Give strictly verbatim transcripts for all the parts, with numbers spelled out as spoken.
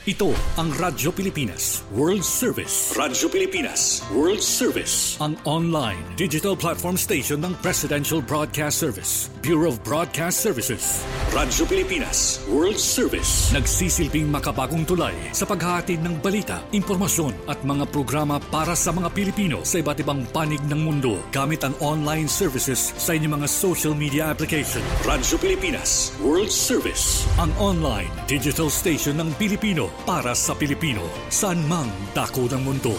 Ito ang Radyo Pilipinas World Service. Radyo Pilipinas World Service. Ang online digital platform station ng Presidential Broadcast Service, Bureau of Broadcast Services. Radyo Pilipinas World Service. Nagsisilbing makabagong tulay sa paghahatid ng balita, impormasyon at mga programa para sa mga Pilipino sa iba't ibang panig ng mundo gamit ang online services sa inyong mga social media application. Radyo Pilipinas World Service. Ang online digital station ng Pilipino para sa Pilipino, saan mang dako ng mundo.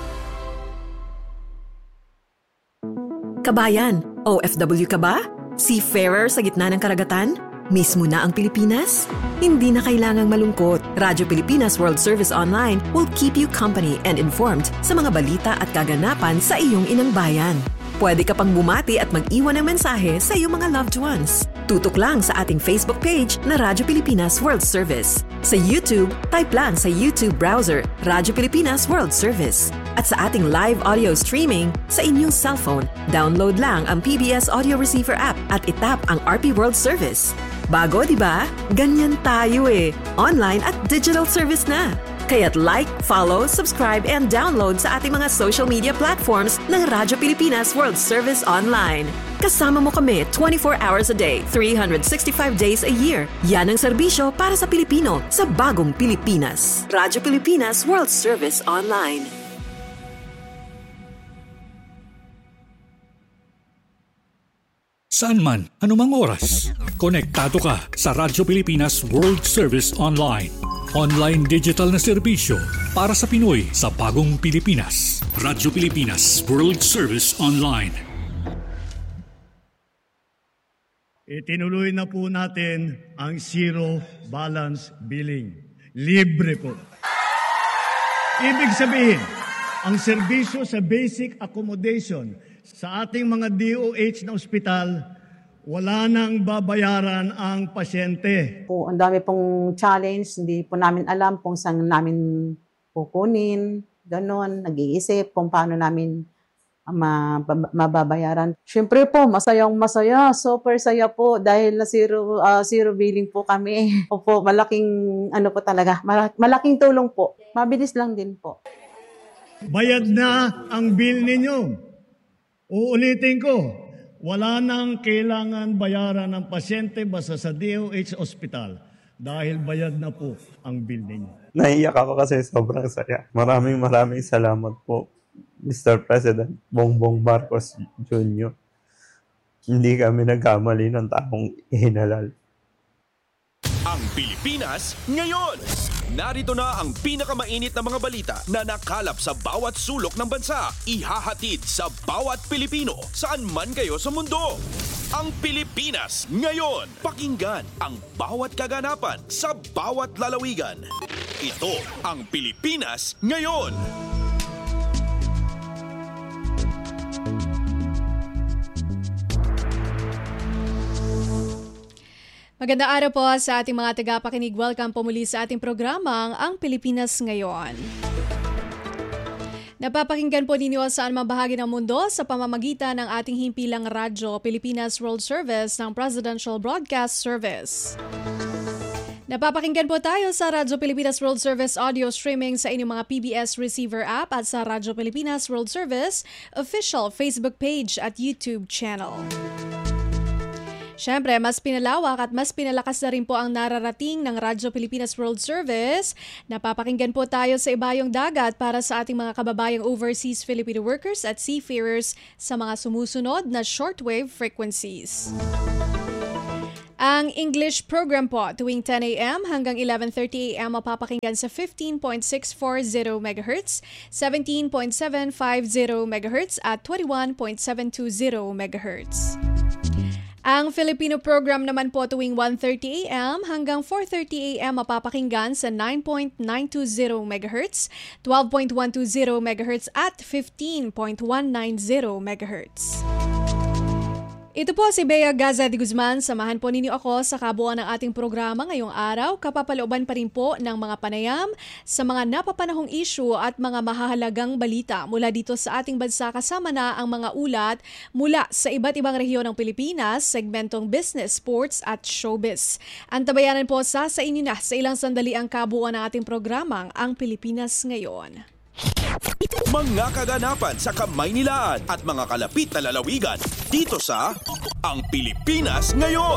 Kabayan, O F W ka ba? Seafarer sa gitna ng karagatan? Mismo na ang Pilipinas? Hindi na kailangang malungkot. Radyo Pilipinas World Service Online will keep you company and informed sa mga balita at kaganapan sa iyong inang bayan. Pwede ka pang bumati at mag-iwan ng mensahe sa iyong mga loved ones. Tutok lang sa ating Facebook page na Radyo Pilipinas World Service. Sa YouTube, type lang sa YouTube browser Radyo Pilipinas World Service. At sa ating live audio streaming sa inyong cellphone, download lang ang P B S Audio Receiver app at itap ang R P World Service. Bago, di ba? Ganyan tayo eh. Online at digital service na. Kaya't like, follow, subscribe, and download sa ating mga social media platforms ng Radyo Pilipinas World Service Online. Kasama mo kami twenty-four hours a day, three hundred sixty-five days a year. Yan ang serbisyo para sa Pilipino sa bagong Pilipinas. Radyo Pilipinas World Service Online. Saan man, anumang oras, konektado ka sa Radyo Pilipinas World Service Online. Online digital na serbisyo para sa Pinoy sa bagong Pilipinas. Radyo Pilipinas World Service Online. Itinuloy na po natin ang zero balance billing. Libre po. Ibig sabihin, ang serbisyo sa basic accommodation sa ating mga D O H na ospital, wala nang babayaran ang pasyente. Po, ang dami pong challenge, hindi po namin alam kung saan namin kukunin, ganon, nag-iisip kung paano namin mababayaran. Siyempre po, masayang masaya, super saya po dahil na zero, uh, zero billing po kami. Opo, malaking, ano po talaga, malaking tulong po. Mabilis lang din po. Bayad na ang bill ninyo. Uulitin ko, wala nang kailangan bayaran ng pasyente basta sa D O H Hospital dahil bayad na po ang bill ninyo. Naiyak ako kasi sobrang saya. Maraming maraming salamat po, Mister President Bongbong Marcos Junior Hindi kami nagkamali ng taong ihinalal. Ang Pilipinas ngayon! Narito na ang pinakamainit na mga balita na nakalap sa bawat sulok ng bansa. Ihahatid sa bawat Pilipino saan man kayo sa mundo. Ang Pilipinas ngayon. Pakinggan ang bawat kaganapan sa bawat lalawigan. Ito ang Pilipinas ngayon. Magandang araw po sa ating mga tagapakinig. Welcome po muli sa ating programang Ang Pilipinas Ngayon. Napapakinggan po ninyo saan mang bahagi ng mundo sa pamamagitan ng ating himpilang radyo Pilipinas World Service ng Presidential Broadcast Service. Napapakinggan po tayo sa Radyo Pilipinas World Service audio streaming sa inyong mga P B S Receiver app at sa Radyo Pilipinas World Service official Facebook page at YouTube channel. Siyempre, mas pinalawak at mas pinalakas na rin po ang nararating ng Radyo Pilipinas World Service. Napapakinggan po tayo sa ibayong dagat para sa ating mga kababayang overseas Filipino workers at seafarers sa mga sumusunod na shortwave frequencies. Ang English program po tuwing ten a.m. hanggang eleven thirty a.m. mapapakinggan sa fifteen point six four zero megahertz, seventeen point seven five zero megahertz at twenty-one point seven two zero megahertz. Ang Filipino program naman po tuwing one thirty a.m. hanggang four thirty a.m. mapapakinggan sa nine point nine two zero megahertz, twelve point one two zero megahertz at fifteen point one nine zero megahertz. Ito po si Bea Gaza de Guzman. Samahan po ninyo ako sa kabuuan ng ating programa ngayong araw. Kapapalooban pa rin po ng mga panayam sa mga napapanahong issue at mga mahahalagang balita mula dito sa ating bansa, kasama na ang mga ulat mula sa iba't ibang rehiyon ng Pilipinas, segmentong business, sports at showbiz. Antabayanan po sa sa inyo na sa ilang sandali ang kabuuan ng ating programang Ang Pilipinas Ngayon. Mga kaganapan sa Kamaynilaan at mga kalapit na lalawigan dito sa Ang Pilipinas Ngayon.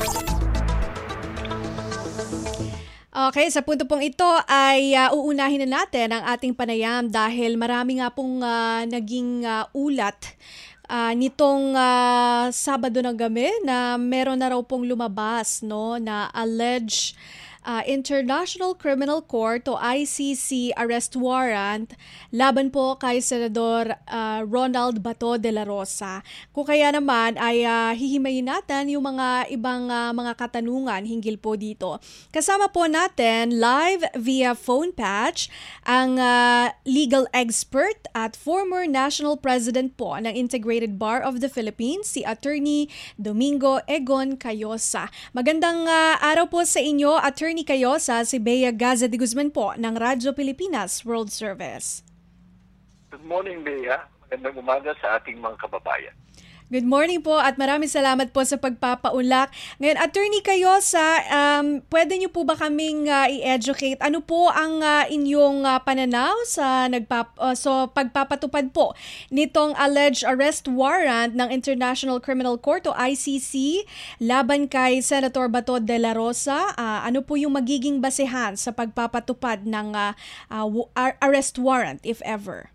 Okay, sa punto pong ito ay uh, uunahin na natin ang ating panayam dahil marami nga pong uh, naging uh, ulat uh, nitong uh, Sabado ng gabi na meron na raw pong lumabas, no, na alleged Uh, International Criminal Court o I C C arrest warrant laban po kay Senador uh, Ronald Bato de la Rosa. Kung kaya naman ay uh, hihimayin natin yung mga ibang uh, mga katanungan hinggil po dito. Kasama po natin live via phone patch ang uh, legal expert at former national president po ng Integrated Bar of the Philippines, si Attorney Domingo Egon Cayosa. Magandang uh, araw po sa inyo, Attorney Attorney Cayosa, si Bea Gaza de Guzman po ng Radyo Pilipinas World Service. Good morning, Bea. Magandang umaga sa ating mga kababayan. Good morning po at maraming salamat po sa pagpapaunlak. Ngayon, Attorney Cayosa, um, pwede niyo po ba kaming uh, i-educate? Ano po ang uh, inyong uh, pananaw sa nagpap uh, so pagpapatupad po nitong alleged arrest warrant ng International Criminal Court o I C C laban kay Senator Bato de la Rosa? Uh, ano po yung magiging basehan sa pagpapatupad ng uh, uh, arrest warrant, if ever?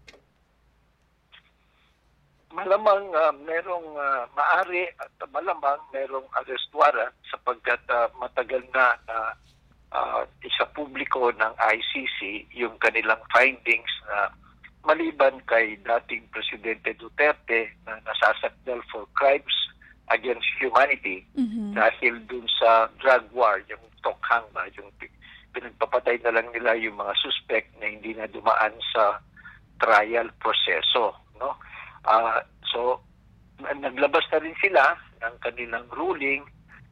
Malamang uh, merong uh, maari at malamang merong arrest warrant sapagkat uh, matagal na na uh, isa publiko ng I C C yung kanilang findings na uh, maliban kay dating Presidente Duterte na nasasakdal for crimes against humanity mm-hmm. dahil dun sa drug war, yung tokhang ba, yung pinagpapatay na lang nila yung mga suspect na hindi na dumaan sa trial proseso, no? Uh, so, naglabas na rin sila ng kanilang ruling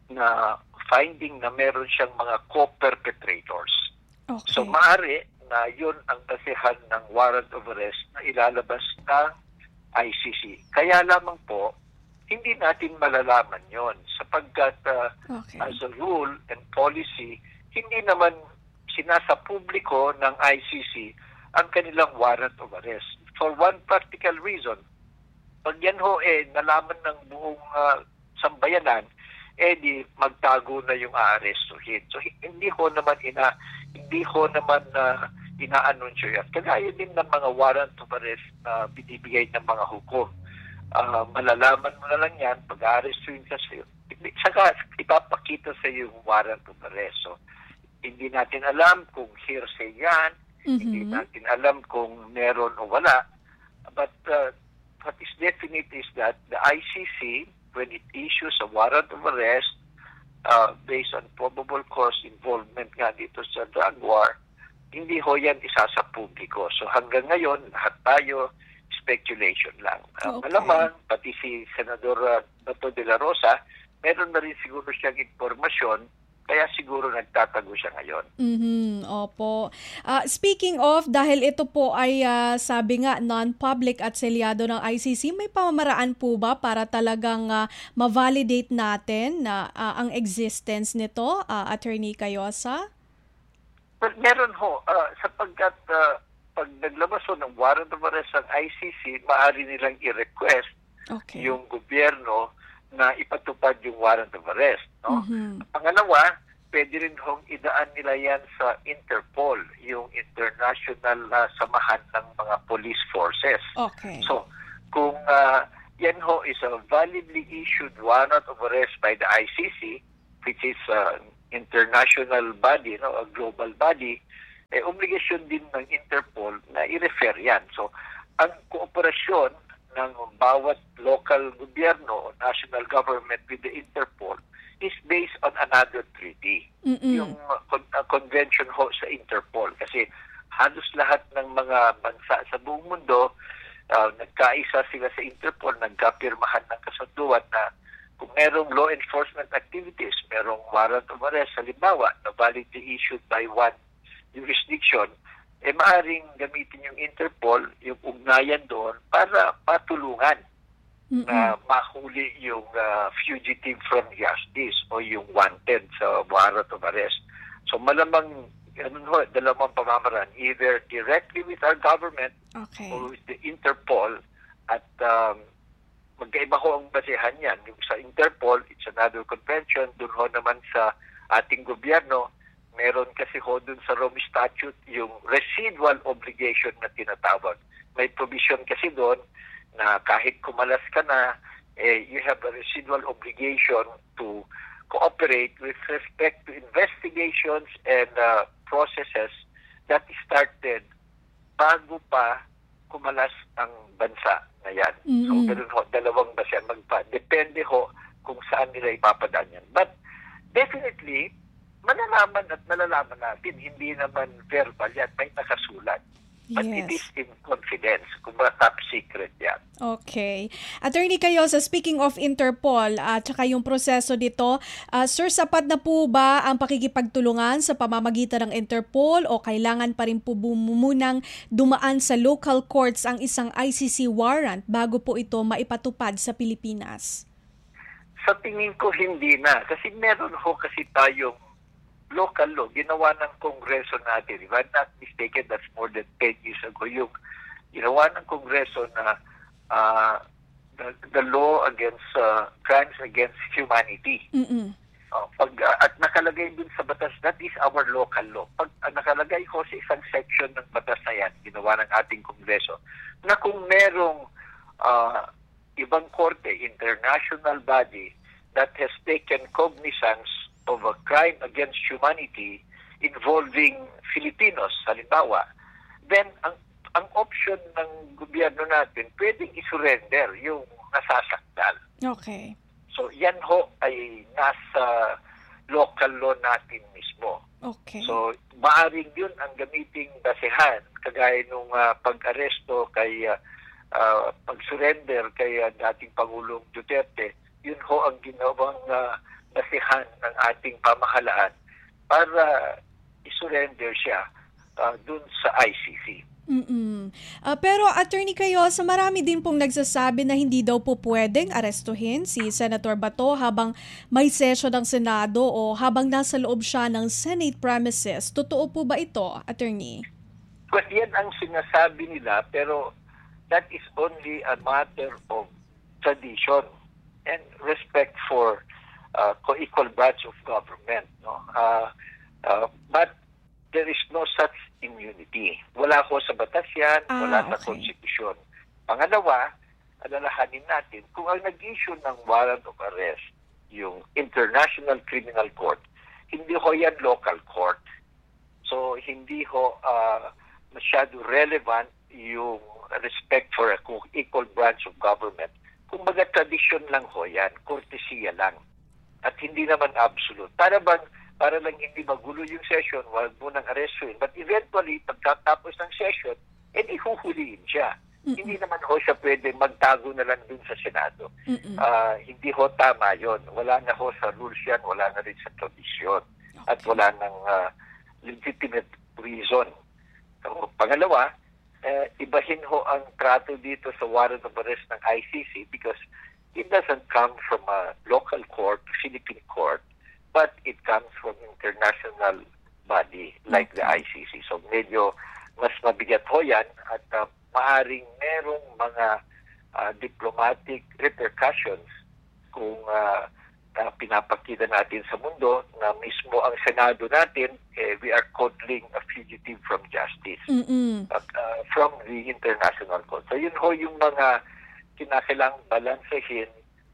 na finding na meron siyang mga co-perpetrators. Okay. So, maaari na yun ang basehan ng warrant of arrest na ilalabas ng I C C. Kaya lamang po, hindi natin malalaman yon sapagkat uh, okay. as a rule and policy, hindi naman sinasa publiko ng I C C ang kanilang warrant of arrest. For one practical reason, pag yan ho eh nalaman ng buong uh, sambayanan, eh di magtago na yung aarestuhin. So hindi ho naman ina hindi ho naman uh, inaanunsyo yan. Kagaya din ng mga warrant of arrest na uh, binibigay ng mga hukom. Uh, malalaman mo na lang yan pag aarestuhin ka sa'yo. Saka ipapakita sa iyo yung warrant of arrest. So hindi natin alam kung hearsay yan, mm-hmm. hindi natin alam kung meron o wala. But uh, what is definite is that the I C C, when it issues a warrant of arrest uh, based on probable cause involvement nga dito sa drug war, hindi ho yan isa sa publiko. So hanggang ngayon, lahat tayo speculation lang. Uh, okay. Malamang, pati si Senador uh, Bato de la Rosa, meron na rin siguro siyang informasyon, kaya siguro nagtatago siya ngayon. Mm-hmm, opo. Uh, speaking of, dahil ito po ay uh, sabi nga non-public at selyado ng I C C, may pamamaraan po ba para talagang uh, ma-validate natin na uh, ang existence nito, uh, Attorney Cayosa? Well, meron ho. Uh, sapagkat uh, pag naglabas ho ng warrant of arrest ng I C C, maaari nilang i-request okay. yung gobyerno na ipatupad yung warrant of arrest. No? Mm-hmm. Pangalawa, pwede rin hong idaan nila yan sa Interpol, yung international uh, samahan ng mga police forces. Okay. So, kung uh, yan ho is a validly issued warrant of arrest by the I C C, which is an uh, international body, no, a global body, eh, obligasyon din ng Interpol na i-refer yan. So, ang kooperasyon ng bawat local gobyerno o national government with the Interpol is based on another treaty. Mm-mm. Yung uh, con- uh, convention ho sa Interpol. Kasi halos lahat ng mga bansa sa buong mundo, uh, nagkaisa sila sa Interpol, nagkapirmahan ng kasunduan na kung merong law enforcement activities, merong warrant of arrest, halimbawa, na validly issued by one jurisdiction, eh maaaring gamitin yung Interpol, yung ugnayan doon, para patulungan Mm-mm. na mahuli yung uh, fugitive from justice o yung wanted sa warrant of arrest. So malamang, ano ho, dalawang pamamaraan, either directly with our government okay. or with the Interpol, at um, magkaiba ho ang basehan yan. Yung sa Interpol, it's another convention. Doon ho naman sa ating gobyerno, meron kasi ho doon sa Rome Statute yung residual obligation na tinatawag. May provision kasi doon na kahit kumalas ka na, eh, you have a residual obligation to cooperate with respect to investigations and uh, processes that started bago pa kumalas ang bansa na yan. Mm-hmm. So, ganun ho, dalawang basa magpa. Depende ho kung saan nila ipapadaan yan. But, definitely, malalaman at malalaman natin, hindi naman verbal yan, may nakasulat. But yes. it is in confidence, kung ba top secret yan. Okay. Attorney Cayosa, speaking of Interpol at uh, saka yung proseso dito, uh, sir, sapat na po ba ang pakikipagtulungan sa pamamagitan ng Interpol o kailangan pa rin po munang dumaan sa local courts ang isang I C C warrant bago po ito maipatupad sa Pilipinas? Sa tingin ko hindi na. Kasi meron ho kasi tayong local law, ginawa ng Kongreso natin. If I'm not mistaken, that's more than ten years ago. Yung ginawa ng Kongreso na uh, the, the law against uh, crimes against humanity. Mm-mm. Uh, pag, uh, at nakalagay dun sa batas, that is our local law. Pag uh, nakalagay ko sa isang section ng batas na yan, ginawa ng ating Kongreso, na kung merong uh, ibang korte, international body, that has taken cognizance of a crime against humanity involving Filipinos, halimbawa, then ang ang option ng gobyerno natin, pwedeng isurrender yung nasasakdal. Okay. So yan ho ay nasa local law natin mismo. Okay. So maaring yun ang gamiting basehan, kagaya nung uh, pag-aresto kay uh, uh, pag-surrender kay uh, dating Pangulong Duterte, yun ho ang ginawang uh, basihan ng ating pamahalaan para isurrender siya uh, dun sa I C C. Mm-mm. Uh, pero Attorney Cayosa, marami din pong nagsasabi na hindi daw po pwedeng arestuhin si Senator Bato habang may session ng Senado o habang nasa loob siya ng Senate premises. Totoo po ba ito, Attorney? Well, yan ang sinasabi nila, pero that is only a matter of tradition and respect for Uh, co-equal branch of government, no? Uh, uh, but there is no such immunity. Wala ko sa batas yan, ah, wala sa okay. konstitusyon. Pangalawa, alalahanin natin, kung ang nag-issue ng warrant of arrest, yung International Criminal Court, hindi ho yan local court. So, hindi ho uh, masyado relevant yung respect for a co-equal branch of government. Kung baga tradisyon lang ho yan, courtesy lang. At hindi naman absolute. Para bang, para lang hindi magulo yung session, wag mo nang arrestuin. But eventually, pagkatapos ng session, edi huhulihin siya. Mm-mm. Hindi naman ho siya pwede magtago na lang dun sa Senado. Uh, hindi ho tama yon. Wala na ho sa rules yan, wala na rin sa tradisyon. Okay. At wala ng uh, legitimate reason. So, pangalawa, uh, ibahin ho ang trato dito sa warrant of arrest ng I C C because it doesn't come from a local court, Philippine court, but it comes from international body like okay. the I C C. So medyo mas mabigat ho yan at uh, maaring merong mga uh, diplomatic repercussions kung uh, uh, pinapakita natin sa mundo na mismo ang Senado natin, eh, we are coddling a fugitive from justice uh, uh, from the international court. So yun ho yung mga kinakailangang balansehin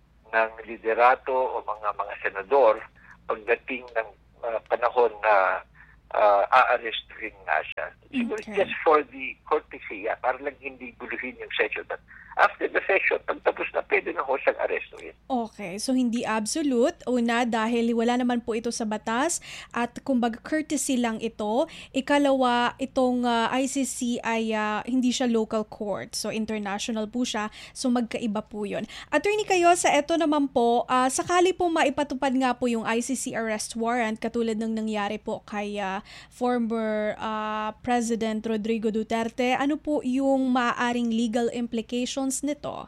ng liderato o mga mga senador pagdating ng uh, panahon na uh, aarestuhin nga siya. Siguro Okay. just for the courtesy, yeah, para lang hindi guluhin yung session. But after the session, pag tapos na, pwede na ho siyang arestuhin. Okay, so hindi absolute. Una, dahil wala naman po ito sa batas at kumbaga courtesy lang ito. Ikalawa, itong uh, I C C ay uh, hindi siya local court. So international po siya. So magkaiba po yun. Attorney kayo, sa ito naman po, uh, sakali po maipatupad nga po yung I C C arrest warrant katulad ng nangyari po kay uh, former uh, President Rodrigo Duterte, ano po yung maaaring legal implications nito?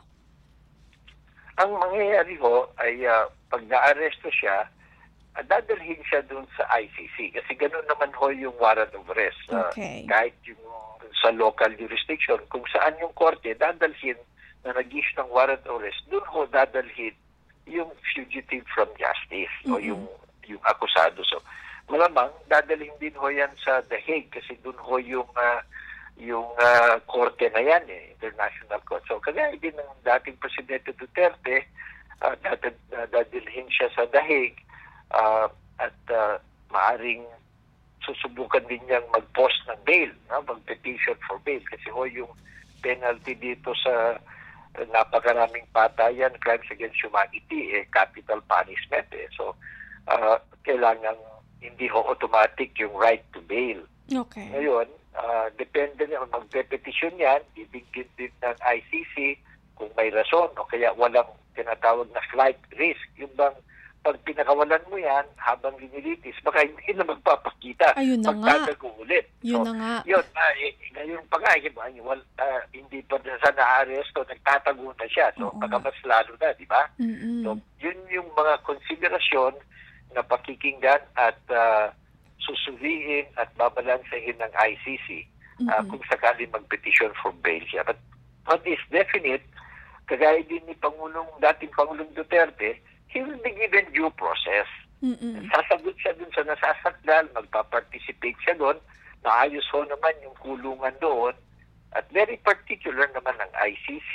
Ang mangyayari ho ay uh, pag na-aresto siya, uh, dadalhin siya dun sa I C C. Kasi ganun naman ho yung warrant of arrest. Uh, Okay. Kahit yung sa local jurisdiction, kung saan yung korte dadalhin na nag-issue ng warrant of arrest, dun ho dadalhin yung fugitive from justice o Mhm. yung yung akusado. So, malamang dadalhin din ho yan sa The Hague kasi dun ho yung uh, yung uh, korte na yan, eh, international court. So, kagaya din ng dating Presidente Duterte, uh, dad- uh, dadalhin siya sa The Hague uh, at uh, maaring susubukan din niyang mag-post ng bail, no? Mag-petition for bail. Kasi ho yung penalty dito sa uh, napakaraming patayan, crimes against humanity, eh, capital punishment. Eh. So, uh, kailangan hindi ho automatic yung right to bail. Okay. Ngayon, uh, depende na, magpe-petition yan, ibigin din ng I C C kung may rason o kaya walang tinatawag na flight risk. Yung bang pag pinakawalan mo yan habang linilitis, baka hindi na magpapakita. Ayun na nga. Magtatago ulit. Yun So, na nga. Yun, uh, eh, ngayon pa nga, diba, wal, uh, hindi pa na sa na-aresto, nagtatago na siya. So, Oo baka nga. mas lalo na, di ba? Mm-mm. So, yun yung mga konsiderasyon na pakikinggan at uh, susuliin at babalansahin ng I C C uh, Mhm. kung sakali mag-petition for bail siya. But what is definite, kagaya din ni Pangulong, dating Pangulong Duterte, he will be given due process. Mm-mm. Sasagot siya dun sa nasasakdal, magpa-participate siya doon, naayos ho naman yung kulungan doon, at very particular naman ng I C C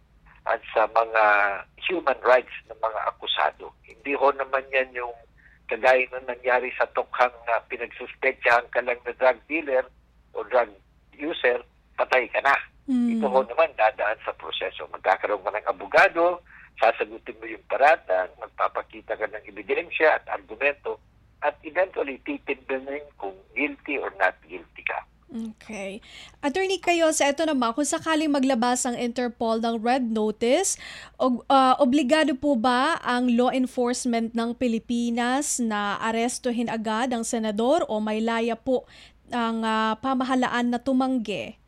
at sa mga human rights ng mga akusado. Hindi ho naman yan yung kagaya na nangyari sa Tokhang na pinagsuspetsahan ka lang na drug dealer o drug user, patay ka na. Mm. Ito ho naman dadaan sa proseso. Magkakaroon ka ng abogado, sasagutin mo yung paratang, magpapakita ka ng ebidensya at argumento, at eventually titignan kung guilty or not guilty ka. Okay. Attorney kayo, sa ito naman, kung sakaling maglabas ang Interpol ng red notice, og, uh, obligado po ba ang law enforcement ng Pilipinas na arestuhin agad ang senador o may laya po ang uh, pamahalaan na tumanggi?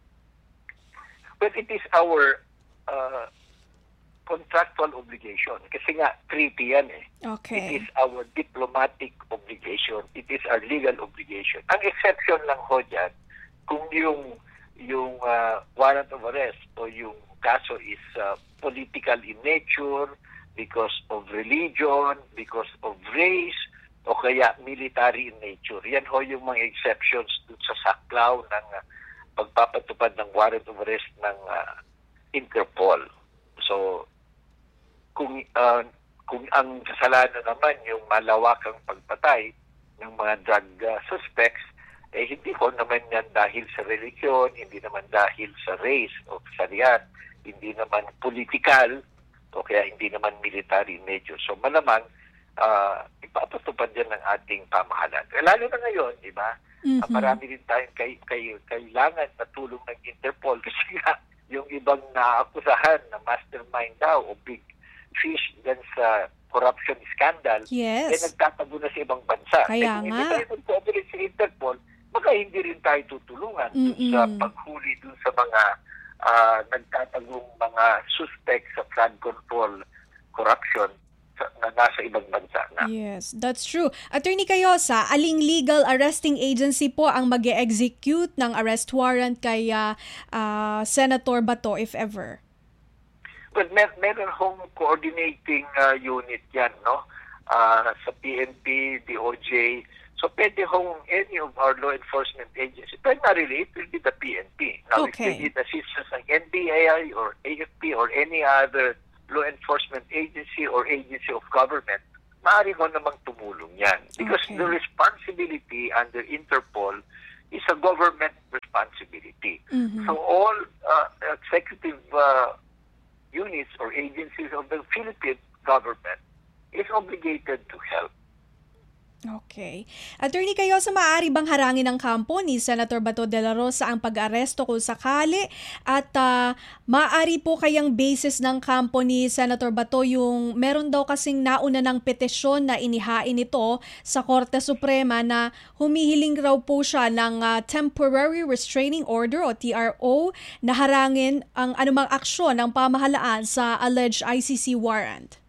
Well, it is our uh, contractual obligation. Kasi nga, treaty yan eh. It Okay. is our diplomatic obligation. It is our legal obligation. Ang exception lang ho dyan, kung yung yung uh, warrant of arrest o yung kaso is uh, political in nature, because of religion, because of race, o kaya military in nature. Yan ho yung mga exceptions dun sa saklaw ng uh, pagpapatupad ng warrant of arrest ng uh, Interpol. So, kung uh, kung ang kasalanan naman yung malawakang pagpatay ng mga drug uh, suspects, eh hindi ko naman yan dahil sa religion, hindi naman dahil sa race o kasarian, hindi naman political, o kaya hindi naman military in nature. So malamang, uh, ipapatupad yan ng ating pamahalaan. Lalo na ngayon, di ba? Mhm. Uh, marami din tayong kay, kay, kailangan na tulong ng Interpol kasi nga yung ibang naakusahan na mastermind daw o big fish dyan sa corruption scandal, Yes. eh nagtatago na sa ibang bansa. Kaya eh, kung nga. hindi tayo mag-cooperate sa Interpol, baka hindi rin tayo tutulungan dun Mm-mm. sa paghuli dun sa mga uh, nagtatagong mga suspects sa flood control corruption sa, na nasa ibang bansa na. Yes, that's true. Attorney Cayosa, aling legal arresting agency po ang mag-execute ng arrest warrant kay uh, uh, Senator Bato, if ever? Well, mer meron hong coordinating uh, unit yan, no? Uh, sa P N P, D O J. So, pwede hong any of our law enforcement agencies. Primarily, it will be the P N P. Now, if Okay. they need assistance ng N B A I or A F P or any other law enforcement agency or agency of government, maaari ho namang tumulong yan. Because Okay. the responsibility under Interpol is a government responsibility. Mhm. So all uh, executive uh, units or agencies of the Philippine government is obligated to help. Okay. Attorney, kayo sa maaari bang harangin ng kampo ni Senator Bato de la Rosa ang pag-aresto kung sakali at uh, maaari po kayang basis ng kampo ni Senator Bato yung meron daw kasing nauna ng petisyon na inihain ito sa Korte Suprema na humihiling raw po siya ng uh, Temporary Restraining Order o T R O na harangin ang anumang aksyon ng pamahalaan sa alleged I C C warrant?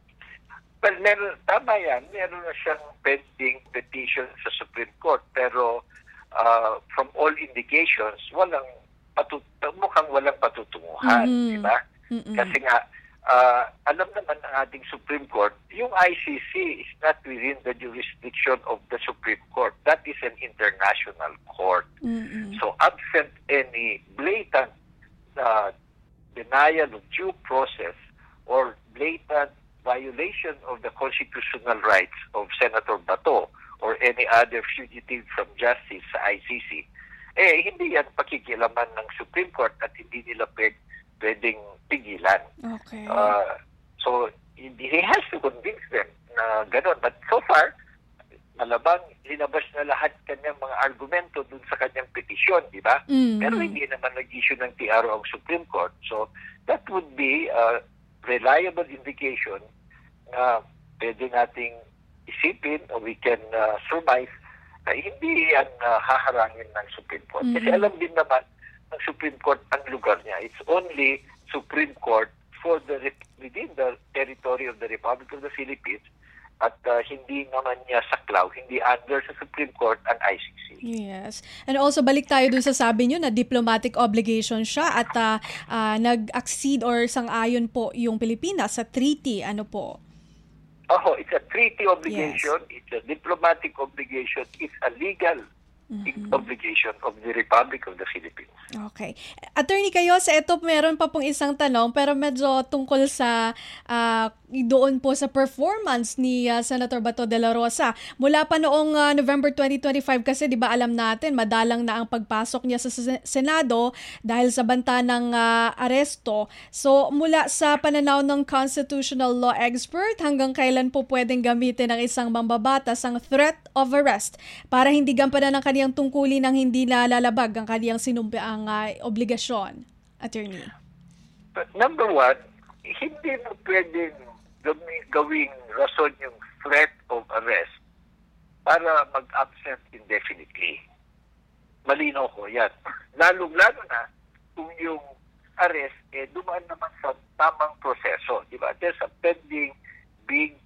Well, meron, tama yan. Meron na siyang pending petition sa Supreme Court. Pero uh, from all indications, walang patut mukhang walang patutunguhan. Mhm. Di ba? Mm-mm. Kasi nga, uh, alam naman ng ating Supreme Court, yung I C C is not within the jurisdiction of the Supreme Court. That is an international court. Mm-mm. So absent any blatant uh, denial of due process or blatant violation of the constitutional rights of Senator Bato or any other fugitive from justice sa I C C, eh hindi yan pakikilaman ng Supreme Court at hindi nila pwed- pwedeng pigilan. Okay. Uh, so he has to convince them na gano'n. But so far, malabang linabas na lahat kanyang mga argumento dun sa kanyang petisyon, di ba? Mhm. Pero hindi naman nag-issue ng T R O ang Supreme Court. So that would be a reliable indication na pwede nating isipin o we can uh, surmise na hindi yan uh, haharangin ng Supreme Court. Kasi Mhm. alam din naman ng Supreme Court ang lugar niya. It's only Supreme Court for the within the territory of the Republic of the Philippines at uh, hindi naman niya saklaw, hindi under sa Supreme Court ang I C C. Yes. And also, balik tayo dun sa sabi nyo na diplomatic obligation siya at uh, uh, nag-accede or sang-ayon po yung Pilipinas sa treaty. Ano po? Oh, it's a treaty obligation, it's a diplomatic obligation, it's a legal obligation of the Republic of the Philippines. Okay. Attorney, kayo sa ito meron pa pong isang tanong pero medyo tungkol sa uh, doon po sa performance ni uh, Senator Bato de la Rosa. Mula pa noong uh, November twenty twenty-five kasi 'di ba alam natin madalang na ang pagpasok niya sa Senado dahil sa banta ng uh, aresto. So mula sa pananaw ng constitutional law expert, hanggang kailan po pwedeng gamitin ng isang mambabatas ang threat of arrest para hindi gampanan ng kaniyang tungkulin ng hindi nalalabag ang kaniyang sinumpiang uh, obligasyon? Attorney. But number one, hindi mo pwedeng gawing, gawing rason yung threat of arrest para mag-absent indefinitely. Malinaw ko yan. Lalong-lalo na kung yung arrest eh dumaan naman sa tamang proseso. Di ba? There's a pending big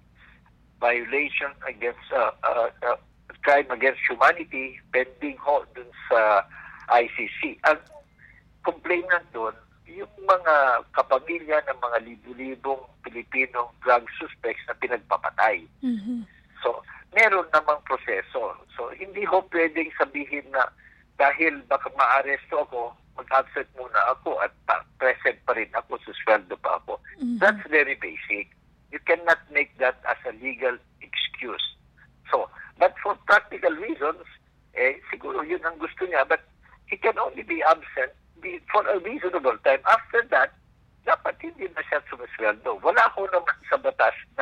violation against uh, uh, uh, crime against humanity pending ho dun sa I C C. Ang complainant doon, yung mga kapamilya ng mga libu-libong Pilipinong drug suspects na pinagpapatay. Mhm. So, meron namang proseso. So, hindi ho pwedeng sabihin na dahil baka maaresto ako, mag-absent muna ako at pa- present pa rin ako, susweldo pa ako. Mhm. That's very basic. You cannot make that as a legal excuse. So, but for practical reasons, eh, siguro yun ang gusto niya, but he can only be absent be for a reasonable time. After that, dapat hindi na siya sumasweldo. Wala ko naman sa batas ng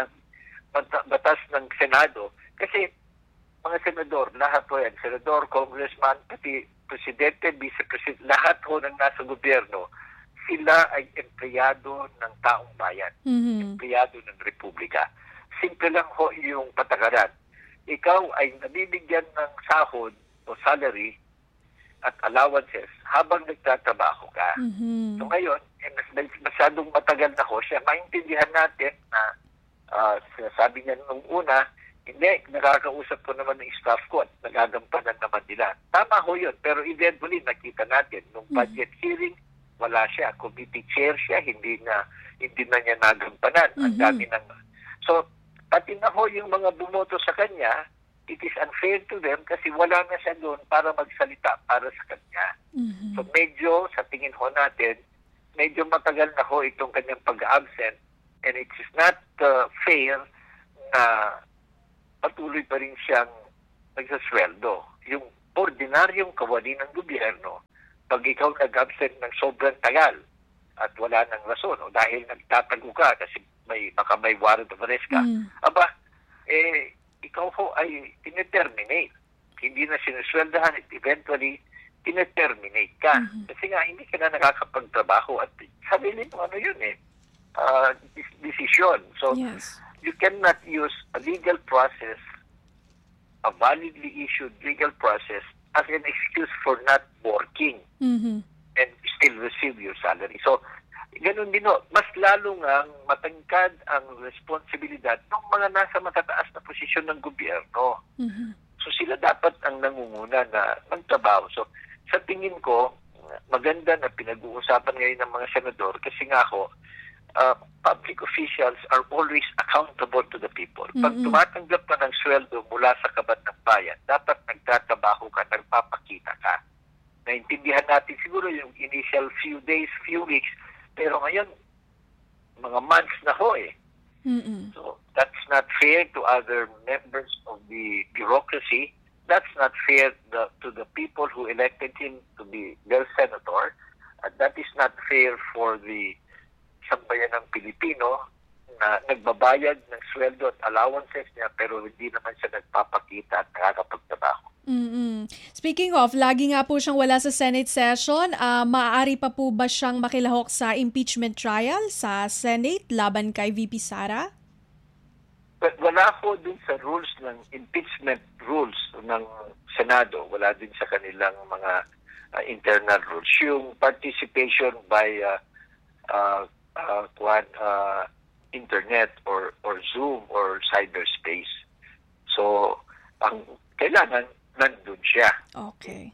batas ng Senado kasi mga senador, lahat po yan, senador, congressman, pati presidente, vice-president, lahat po ng nasa gobyerno, sila ay empleyado ng taong bayan, Mhm. empleyado ng republika. Simple lang ho yung patakaran. Ikaw ay nabibigyan ng sahod o salary at allowances habang nagtatrabaho ka. Mhm. So ngayon, eh, mas, masyadong matagal na ho siya. Maintindihan natin na uh, sinasabi niya nung una, hindi, nakakausap ko naman ng staff ko at nagagampanan naman nila. Tama ho yun, pero eventually nakita natin, nung budget hearing, wala siya. Committee chair siya, hindi na hindi na niya nagampanan. Ang Mhm. dami ng... So, pati na ho yung mga bumoto sa kanya, it is unfair to them kasi wala na siya doon para magsalita para sa kanya. Mhm. So medyo, sa tingin ho natin, medyo matagal na ho itong kanyang pag-absent and it is not uh, fair na patuloy pa rin siyang nagsasweldo. Yung ordinaryong kawani ng gobyerno, pag ikaw nag-absent ng sobrang tagal at wala nang rason o dahil nagtatago ka kasi may, baka may warrant of arrest ka, mm. aba, eh, ikaw ho ay tineterminate. Hindi na sinusweldahan at eventually tineterminate ka. Mm-hmm. Kasi nga, hindi ka na nakakapagtrabaho at sarili mo ano yun eh, uh, decision. So, yes. You cannot use a legal process, a validly issued legal process as an excuse for not working mm-hmm. and still receive your salary. So, ganun din o, mas lalo nga matangkad ang responsibilidad ng mga nasa matataas na posisyon ng gobyerno. Mm-hmm. So, sila dapat ang nangunguna na magtrabaho. So, sa tingin ko, maganda na pinag-uusapan ngayon ng mga senador kasi nga ako, uh, public officials are always accountable to the people. Pag mm-hmm. tumatanggap ka ng sweldo mula sa kaban ng bayan, dapat nagtatrabaho ka, nagpapakita ka. Naintindihan natin siguro yung initial few days, few weeks, pero ngayon, mga months na ho eh. Mm-hmm. So, that's not fair to other members of the bureaucracy. That's not fair the, to the people who elected him to be their senator. And that is not fair for the sambayan ng Pilipino na nagbabayad ng sweldo at allowances niya pero hindi naman siya nagpapakita at nakakapagtrabaho. Mm-hmm. Speaking of, lagi nga po siyang wala sa Senate session. Uh, maaari pa po ba siyang makilahok sa impeachment trial sa Senate laban kay V P Sara? But wala po dun sa rules ng impeachment rules ng Senado. Wala din sa kanilang mga uh, internal rules. Yung participation by uh, uh, uh, uh, internet or, or Zoom or cyberspace. So, ang kailangan nandun siya. Okay.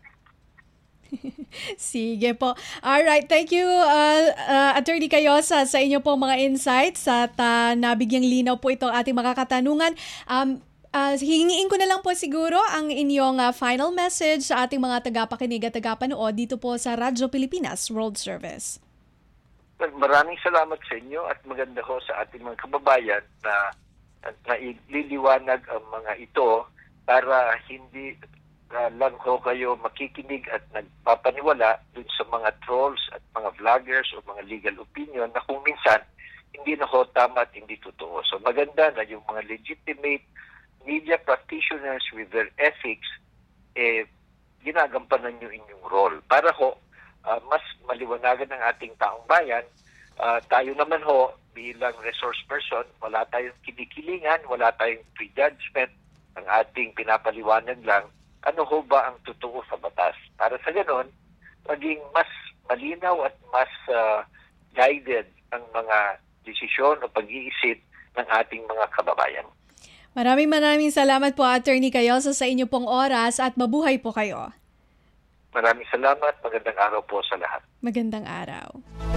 Sige po. Alright, thank you uh, uh, Attorney Cayosa sa inyo po mga insights at uh, nabigyang linaw po itong ating mga katanungan. Um, uh, hingiin ko na lang po siguro ang inyong uh, final message sa ating mga tagapakinig at tagapanood dito po sa Radyo Pilipinas World Service. Maraming salamat sa inyo at maganda ho sa ating mga kababayan na, na ililiwanag ang mga ito para hindi Uh, lang ho kayo makikinig at nagpapaniwala dun sa mga trolls at mga vloggers o mga legal opinion na kung minsan hindi na ho tama at hindi totoo. So maganda na yung mga legitimate media practitioners with their ethics, eh, ginagampanan nyo inyong role. Para ho, uh, mas maliwanagan ng ating taong bayan, uh, tayo naman ho, bilang resource person, wala tayong kinikilingan, wala tayong prejudgment, ang ating pinapaliwanag lang, ano ho ba ang totoo sa batas? Para sa ganon, maging mas malinaw at mas uh, guided ang mga desisyon o pag-iisip ng ating mga kababayan. Maraming maraming salamat po, Attorney Cayosa, sa inyo pong oras at mabuhay po kayo. Maraming salamat. Magandang araw po sa lahat. Magandang araw.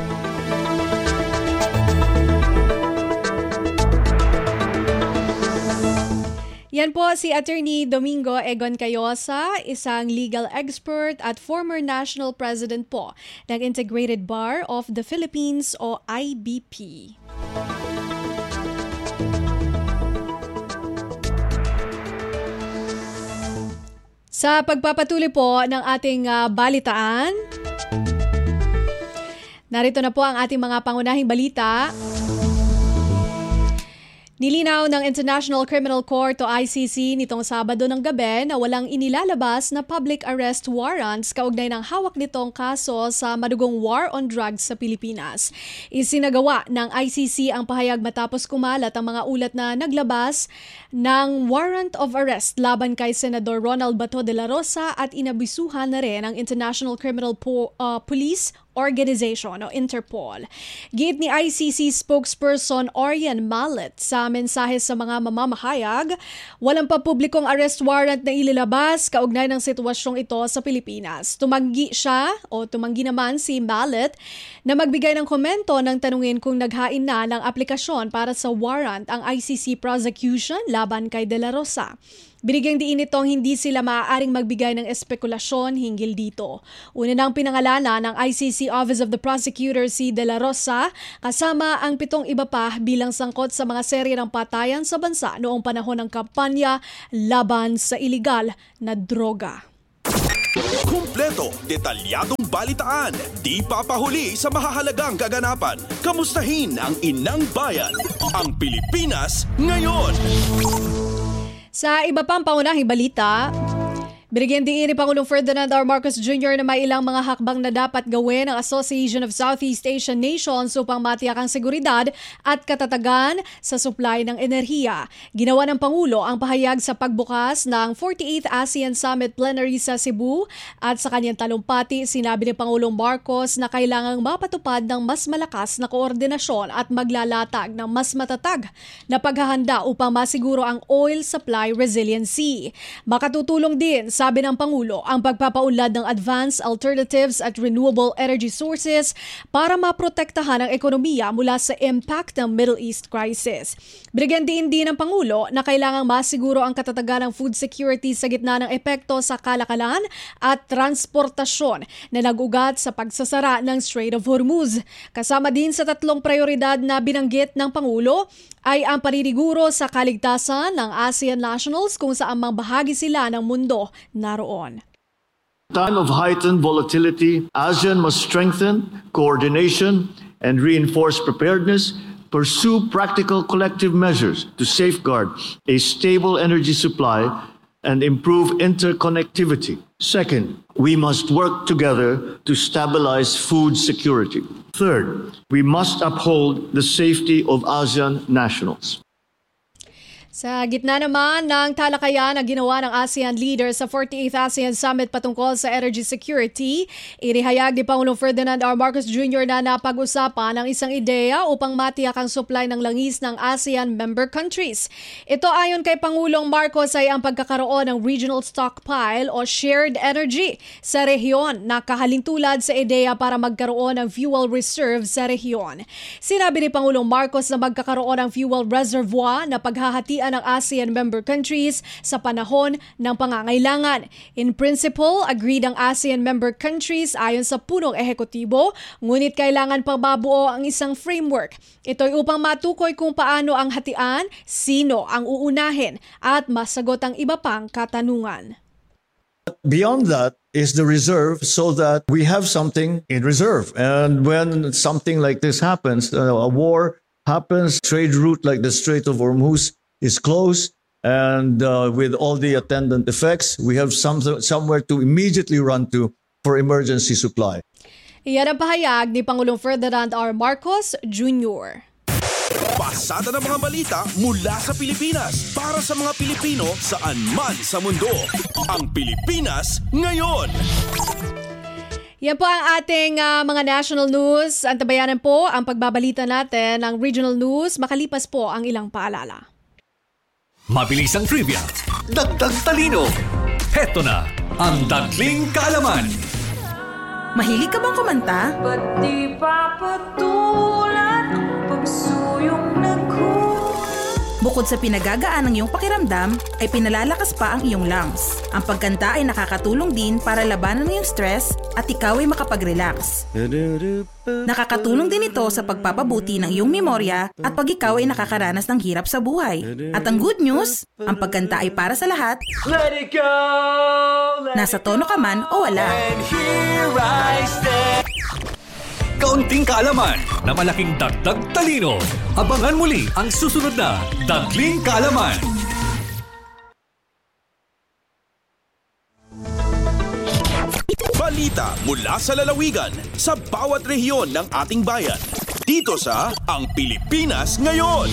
Yan po si Attorney Domingo Egon Cayosa, isang legal expert at former national president po ng Integrated Bar of the Philippines o I B P. Sa pagpapatuloy po ng ating uh, balitaan, narito na po ang ating mga pangunahing balita. Nilinaw ng International Criminal Court o I C C nitong Sabado ng gabi na walang inilalabas na public arrest warrants kaugnay ng hawak nitong kaso sa madugong war on drugs sa Pilipinas. Isinagawa ng I C C ang pahayag matapos kumalat ang mga ulat na naglabas ng warrant of arrest laban kay Senador Ronald Bato de la Rosa at inabisuhan na rin ang International Criminal po, uh, Police Organization o Interpol. Giit ni I C C spokesperson Orion Mallet sa mensahe sa mga mamamahayag, walang pa publikong arrest warrant na ililabas kaugnay ng sitwasyong ito sa Pilipinas. Tumanggi siya o tumanggi naman si Mallet na magbigay ng komento nang tanungin kung naghain na ng aplikasyon para sa warrant ang I C C prosecution laban kay De La Rosa. Binigyang diin nitong hindi sila maaaring magbigay ng espekulasyon hinggil dito. Una nang pinangalana ng I C C Office of the Prosecutor si De La Rosa kasama ang pitong iba pa bilang sangkot sa mga serye ng patayan sa bansa noong panahon ng kampanya laban sa iligal na droga. Kumpleto, detalyadong balitaan, di papahuli sa mahahalagang kaganapan. Kamustahin ang inang bayan, ang Pilipinas ngayon. Sa iba pang pangunahing balita, binigyan din ni Pangulong Ferdinand R. Marcos Junior na may ilang mga hakbang na dapat gawin ng Association of Southeast Asian Nations upang matiyak ang seguridad at katatagan sa supply ng enerhiya. Ginawa ng Pangulo ang pahayag sa pagbukas ng forty-eighth ASEAN Summit Plenary sa Cebu at sa kanyang talumpati sinabi ni Pangulong Marcos na kailangang mapatupad ng mas malakas na koordinasyon at maglalatag ng mas matatag na paghahanda upang masiguro ang oil supply resiliency. Makatutulong din sabi ng Pangulo ang pagpapaunlad ng advanced alternatives at renewable energy sources para maprotektahan ang ekonomiya mula sa impact ng Middle East crisis. Binigyan din din ng Pangulo na kailangang masiguro ang katatagan ng food security sa gitna ng epekto sa kalakalan at transportasyon na nag-ugat sa pagsasara ng Strait of Hormuz. Kasama din sa tatlong prioridad na binanggit ng Pangulo ay ang paniniguro sa kaligtasan ng ASEAN nationals kung saan mang bahagi sila ng mundo naroon. Time of heightened volatility, ASEAN must strengthen coordination and reinforce preparedness, pursue practical collective measures to safeguard a stable energy supply and improve interconnectivity. Second, we must work together to stabilize food security. Third, we must uphold the safety of ASEAN nationals. Sa gitna naman ng talakayan na ginawa ng ASEAN leaders sa forty-eighth ASEAN Summit patungkol sa energy security, inihayag ni Pangulong Ferdinand R. Marcos Junior na napag-usapan ang isang ideya upang matiyak ang supply ng langis ng ASEAN member countries. Ito ayon kay Pangulong Marcos ay ang pagkakaroon ng regional stockpile o shared energy sa rehiyon na kahalintulad sa ideya para magkaroon ng fuel reserve sa rehiyon. Sinabi ni Pangulong Marcos na magkakaroon ng fuel reservoir na paghahatian ng ASEAN member countries sa panahon ng pangangailangan. In principle, agreed ang ASEAN member countries ayon sa punong ehekutibo, ngunit kailangan pang mabuo ang isang framework. Ito'y upang matukoy kung paano ang hatian, sino ang uunahin, at masagot ang iba pang katanungan. Beyond that is the reserve so that we have something in reserve. And when something like this happens, uh, a war happens, trade route like the Strait of Hormuz is closed, and uh, with all the attendant effects, we have some, somewhere to immediately run to for emergency supply. Iyan ang pahayag ni Pangulong Ferdinand R. Marcos Junior Pasada ng mga balita mula sa Pilipinas para sa mga Pilipino saan man sa mundo. Ang Pilipinas ngayon. Yan po ang ating uh, mga national news. Antabayanan po ang pagbabalita natin ng regional news makalipas po ang ilang paalala. Mabilis ang trivia, dagdag talino. Heto na ang Dagling Kaalaman. Mahilig ka bang kumanta? Ba't di papatulan ang pagsuyong nagkuhan? Bukod sa pinagagaan ng iyong pakiramdam, ay pinalalakas pa ang iyong lungs. Ang pagkanta ay nakakatulong din para labanan ang iyong stress at ikaw ay makapag-relax. Nakakatulong din ito sa pagpapabuti ng iyong memorya at pag ikaw ay nakakaranas ng hirap sa buhay. At ang good news, ang pagkanta ay para sa lahat. Let it go! Let Nasa tono ka man o wala. And here I stand. Kaunting kaalaman na malaking dagdag talino. Abangan muli ang susunod na Dagling Kaalaman. Balita mula sa lalawigan sa bawat rehiyon ng ating bayan. Dito sa Ang Pilipinas Ngayon.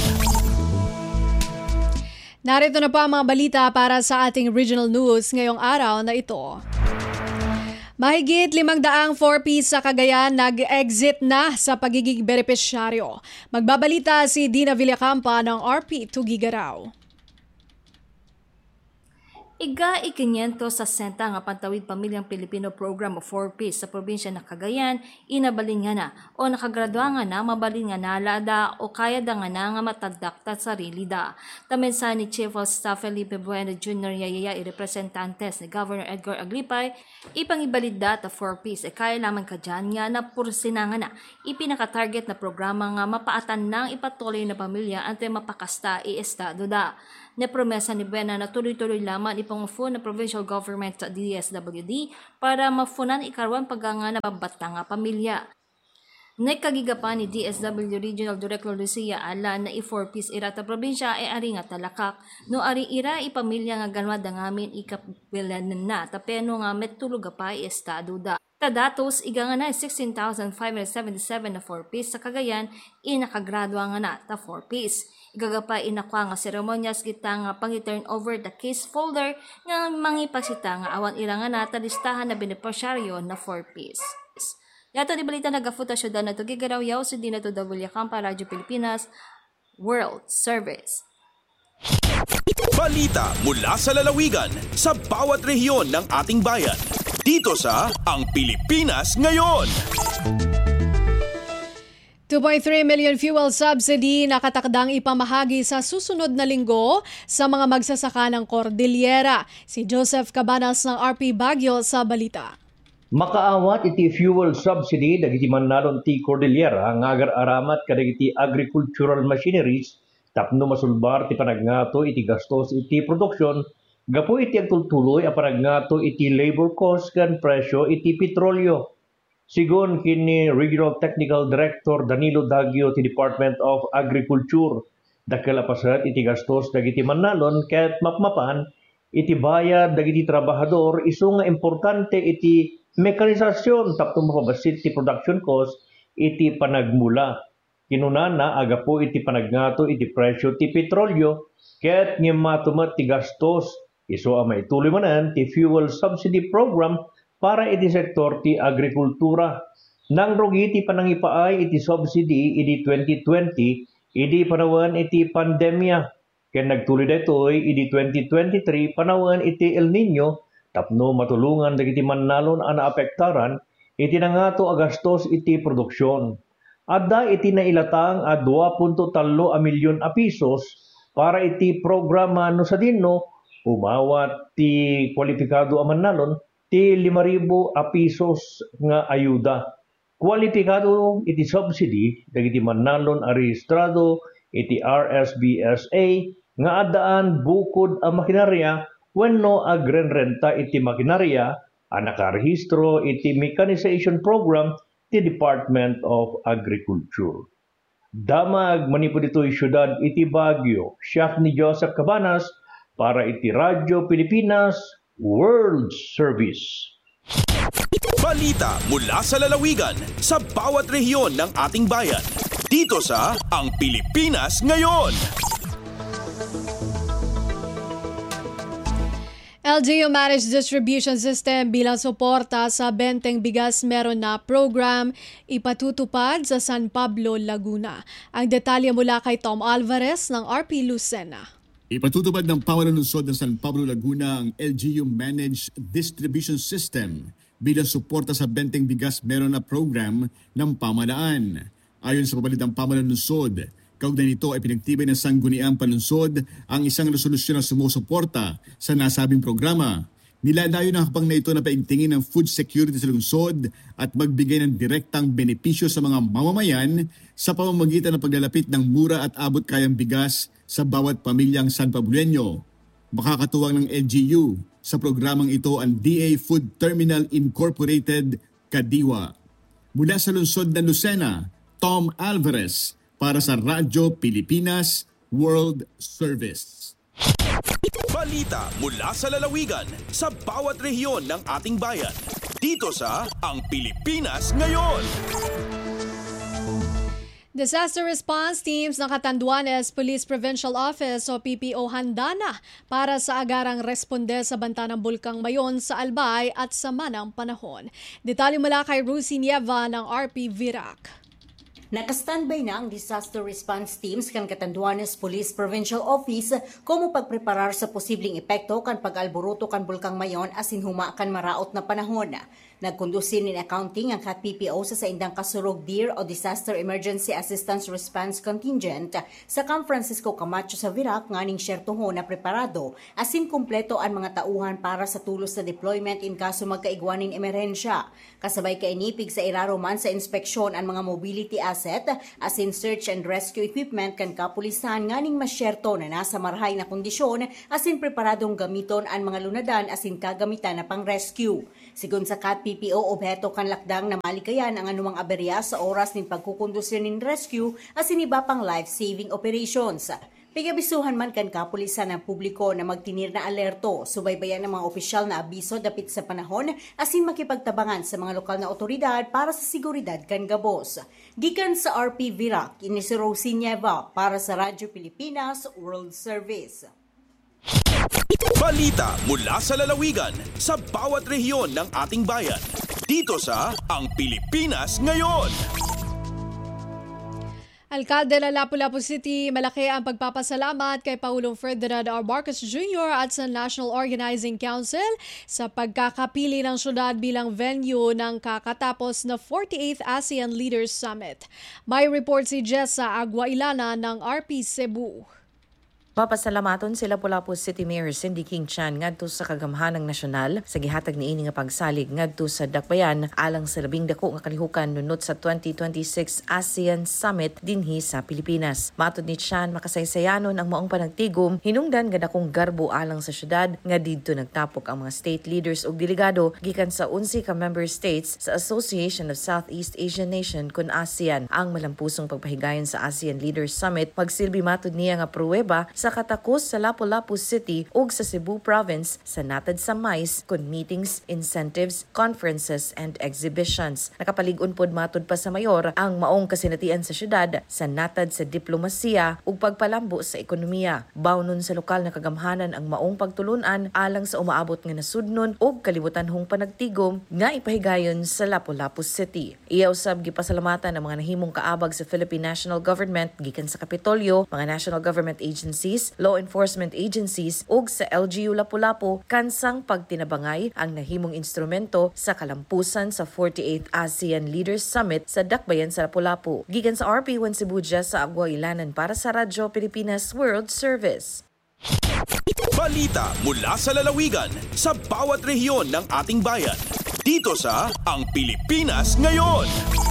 Narito na pa ang mga balita para sa ating regional news ngayong araw na ito. Mahigit limang daang four P sa Cagayan nag-exit na sa pagiging benepisyaryo. Magbabalita si Dina Villacampa ng R P Tugigaraw. Iga ikinyento sa senta nga Pantawid Pamilyang Pilipino Program of four Ps sa probinsya ng Cagayan, inabalin nga na o nakagradwa nga na, mabalin nga nalada o kaya da nga na nga matadakta sarili da. Tamensa ni Chief of Staff Felipe Bueno Junior Yayaya i-representantes ni Governor Edgar Aglipay, ipangibalid da ta four Ps e kaya lamang ka dyan nga na pursina nga na ipinaka-target na programa nga mapaatan ng ipatuloy na pamilya ante mapakasta i-estado da. Nepromesa ni Buena na tuloy-tuloy lamang ipangufo na provincial government sa D S W D para mafunan ikarwan paganga na babata nga pamilya. Nagkagigapan ni D S W Regional Director Lucia Ala na i-four Ps irata probinsya ay ari nga talakak. No ari ira ipamilya nga ganwa da ngamin ikapilan na tapeno nga metulog pa i-estado da. Datos, iga nga na sixteen thousand five hundred seventy-seven na four Ps sa Cagayan, inakagradwa nga na ta four Ps. Igagapa inakwa nga seremonyas kita nga pangi-turn over the case folder nga mangipasita nga awan ira nga na ta listahan na beneficiaryo na four Ps. Yato di balita nagafuta syudad na to gigaraw yaw sa di na to Dabulyakam para Radyo Pilipinas World Service. Balita mula sa lalawigan sa bawat rehiyon ng ating bayan. Dito sa Ang Pilipinas Ngayon. two point three million fuel subsidy nakatakdang ipamahagi sa susunod na linggo sa mga magsasaka ng Cordillera. Si Joseph Cabanas ng R P Baguio sa balita. Makaawat iti fuel subsidy dagiti mannalon ti Cordillera nga agar-aramat kadagiti agricultural machineries tapno masulbar ti panagnato iti gastos iti produksyon. Gapo iti agtultuloy aparag ngato iti labor cost kan presyo iti petrolyo. Sigon kini Regional Technical Director Danilo Dagio ti Department of Agriculture, dakkel apasat iti gastos dagiti mannalon ket mapmapan iti bayad dagiti trabahador isu nga importante iti mekanisasyon tapno mapabasit ti production cost iti panagmula. Kinunana agapo iti panagnato iti presyo ti petrolyo ket ngem matumet ti gastos iso ang maituloy manan ti fuel subsidy program para iti sektor ti agrikultura. Nang rugi ti panangipaay iti subsidy iti twenty twenty, iti panawan iti pandemya. Ken nagtuloy daytoy iti twenty twenty-three panawan iti El Nino tapno matulungan dagiti mannalon a naapektaran iti nangato agastos iti produksyon. Adda iti nailatang a two point three a milyon a pisos para iti programa no sa dinno umawat ti kwalipikado a mannalon ti lima ribu a pisos nga ayuda. Kwalipikado iti subsidy dagiti mannalon a rehistrado iti R S B S A nga addaan bukod a makinarya wenno agrenrenta iti makinarya a nakarehistro iti mechanization program ti Department of Agriculture. Damag manipod ito'y syudad iti Baguio, siya ni Joseph Cabanas para iti Radyo Pilipinas World Service. Balita mula sa lalawigan sa bawat rehiyon ng ating bayan. Dito sa Ang Pilipinas Ngayon. L G U Managed Distribution System bilang suporta sa Benteng Bigas meron na program ipatutupad sa San Pablo, Laguna. Ang detalye mula kay Tom Alvarez ng R P Lucena. Ipatutupad ng pamanunsod ng San Pablo, Laguna ang L G U Managed Distribution System bilang suporta sa Benteng Bigas meron na program ng pamalaan. Ayon sa pabalitang pamanunsod, kaugnay nito ay pinagtibay ng Sangguniang Panunsod ang isang resolusyon na sumusuporta sa nasabing programa. Nilalayo ng hakbang na ito na paigtingin ng food security sa lungsod at magbigay ng direktang benepisyo sa mga mamamayan sa pamamagitan ng paglalapit ng mura at abot kayang bigas sa bawat pamilyang San Pablueño. Makakatuwang ng L G U sa programang ito ang D A Food Terminal Incorporated, Kadiwa. Mula sa lungsod ng Lucena, Tom Alvarez, para sa Radyo Pilipinas World Service. Balita mula sa lalawigan sa bawat rehiyon ng ating bayan. Dito sa Ang Pilipinas Ngayon. Disaster Response Teams ng Catanduanes Police Provincial Office o P P O handa na para sa agarang responde sa banta ng Bulkang Mayon sa Albay at sa manang panahon. Detalye mula kay Rusi Nieva ng R P Virac. Naka-standby na ang disaster response teams kan Catanduanes Police Provincial Office como pagpreparar sa posibleng epekto kan pag-alboruto kan Bulkang Mayon asin huma kan maraot na panahon. Nagkundusin in accounting ang C A T P P O sa saindang kasurog D I R o Disaster Emergency Assistance Response Contingent sa Camp Francisco Camacho sa Virac nganing syertoho na preparado asin kumpleto ang mga tauhan para sa tulos na deployment in kaso magkaigwaning emerhensya. Kasabay kainipig sa iraroman sa inspeksyon ang mga mobility asset asin search and rescue equipment kan kapulisan nganing masyerto na nasa marhay na kondisyon asin preparadong gamiton ang mga lunadan asin kagamitan na pang rescue. Sigun sa C A T P P O, obheto kan lakdang na malikayan ang anumang aberya sa oras nin pagkukondusyon nin rescue asin iba pang life-saving operations. Pigabisuhan man kan kapulisan ng publiko na magtinir na alerto, subaybayan ng mga opisyal na abiso dapit sa panahon asin makipagtabangan sa mga lokal na otoridad para sa seguridad kan gabos. Gikan sa R P Virac, ini si Rosie Nieva para sa Radyo Pilipinas World Service. Balita mula sa lalawigan sa bawat rehiyon ng ating bayan. Dito sa Ang Pilipinas Ngayon. Alkalde ng Lapu-Lapu City, malaki ang pagpapasalamat kay Pangulong Ferdinand R. Marcos Junior at sa National Organizing Council sa pagkakapili ng syudad bilang venue ng kakatapos na forty-eighth ASEAN Leaders Summit. May report si Jessa Aguailana ng R P Cebu. Papasalamaton sila Lapu-Lapu City Mayor Cindy King Chan ngadto sa kagamhanang nasyonal sa gihatag niini nga pagsalig ngadto sa dakbayan alang sa labing dako nga kalihukan nunot sa twenty twenty-six ASEAN Summit dinhi sa Pilipinas. Matod ni Chan, makasaysayanon ang maong panagtigom hinungdan nga dakong garbo alang sa syudad nga didto nagtapok ang mga state leaders ug delegado gikan sa eleven ka member states sa Association of Southeast Asian Nation kun ASEAN. Ang malampusong pagpahigayon sa ASEAN Leaders Summit magsilbi matod niya nga pruweba sa katakos sa Lapu-Lapu City ug sa Cebu Province sa natad sa mais kun meetings, incentives, conferences and exhibitions. Nakapalig-on pod matod pa sa mayor ang maong kasinatian sa syudad sa natad sa diplomasiya ug pagpalambo sa ekonomiya. Bawnon sa lokal na kagamhanan ang maong pagtulunan alang sa umaabot nga nasudnon ug kalibutanhong panagtigom nga ipahigayon sa Lapu-Lapu City. Iya usab gipasalamatan ang mga nahimong kaabag sa Philippine National Government gikan sa Kapitolyo, mga national government agencies, law enforcement agencies ug sa L G U Lapu-Lapu kansang pagtinabangay ang nahimong instrumento sa kalampusan sa forty-eighth ASEAN Leaders Summit sa dakbayan sa Lapu-Lapu. Gikan sa R P one Cebu sa Aguailanan para sa Radyo Pilipinas World Service. Balita mula sa lalawigan sa bawat rehiyon ng ating bayan. Dito sa Ang Pilipinas Ngayon.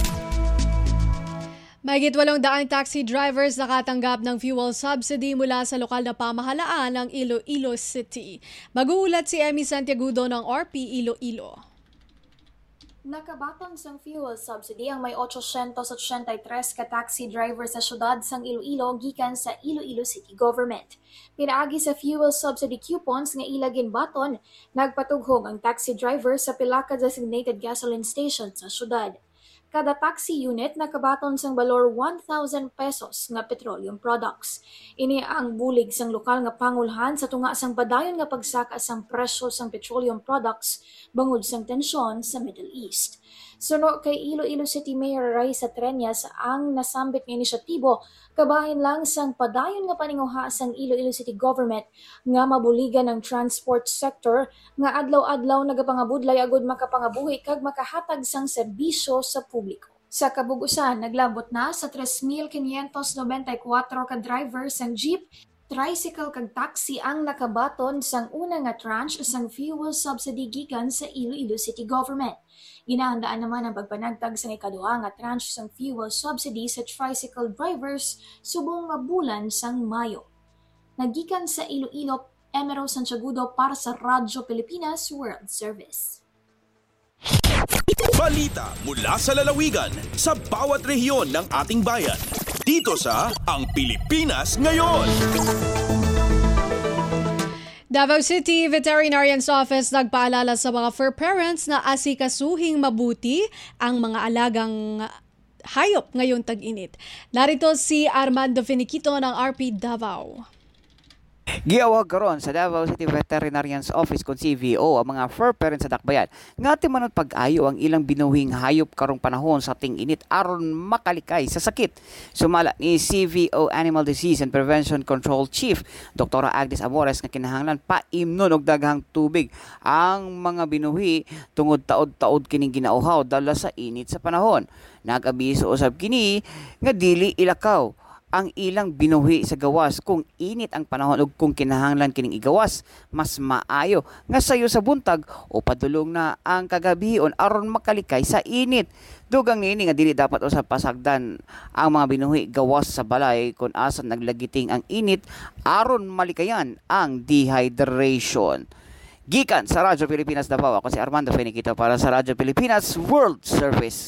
Mahigit walong daang taxi drivers nakatanggap ng fuel subsidy mula sa lokal na pamahalaan ng Iloilo City. Mag-uulat si Emmy Santiagudo ng R P Iloilo. Nakabaton sang fuel subsidy ang may eight hundred eighty-three ka taxi driver sa syudad sang Iloilo gikan sa Iloilo City Government. Pinaagi sa fuel subsidy coupons nga ilagin baton, nagpatughong ang taxi driver sa pila ka designated gasoline station sa syudad. Kada taxi unit nakabaton sang balor one thousand pesos nga petroleum products. Ini ang bulig sang lokal nga pangulhan sa tunga sang padayon nga pagsaka sang presyo sang petroleum products bangod sang tensyon sa Middle East. Suno kay Iloilo City Mayor Raisa Treñas ang nasambit nga inisyatibo kabahin lang sang padayon nga paninguha sang Iloilo City Government nga mabuligan ang transport sector nga adlaw-adlaw nagapangabudlay agud makapangabuhi kag makahatag sang serbisyo sa publiko. Sa kabugusan, naglabot na sa three thousand five hundred ninety-four ka driver sang jeep, tricycle kag taxi ang nakabaton sang una nga tranche sang fuel subsidy gikan sa Iloilo City Government. Ginahandaan naman ang pagpanagtag sa ikaduha nga tranche sang fuel subsidy sa tricycle drivers subong nga bulan sang Mayo. Nagikan sa Iloilo, Emero Santiagudo para sa Radyo Pilipinas World Service. Balita mula sa lalawigan sa bawat rehiyon ng ating bayan. Dito sa Ang Pilipinas Ngayon. Davao City Veterinarian's Office nagpaalala sa mga fur parents na asikasuhing mabuti ang mga alagang hayop ngayong tag-init. Narito si Armando Finiquito ng R P Davao. Giawag karon sa Davao City Veterinarian's Office kon C V O ang mga fur parents sa Dakbayan nga timanod pag-ayo ang ilang binuhing hayop karong panahon sa ting-init aron makalikay sa sakit. Sumala ni C V O Animal Disease and Prevention Control Chief Doktora Agnes Amores nga kinahanglan paimnon og daghang tubig ang mga binuhi tungod taod-taod kining ginauhaw dala sa init sa panahon. Nag-abiso usab kini nga dili ilakaw ang ilang binuhi sa gawas kung init ang panahon ug kung kinahanglan kining igawas mas maayo nga sayo sa buntag o padulong na ang kagabihon aron makalikay sa init. Dugang niini nga dili dapat usab pasagdan ang mga binuhi gawas sa balay kung asan naglagiting ang init aron malikayan ang dehydration. Gikan sa Radyo Pilipinas Davao, ako si Armando Feniquito para sa Radyo Pilipinas World Service.